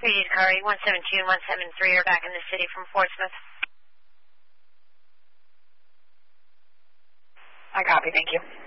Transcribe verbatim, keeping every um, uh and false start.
Reed car eight one seven two one seven three are back in the city from Portsmouth. I copy, thank you.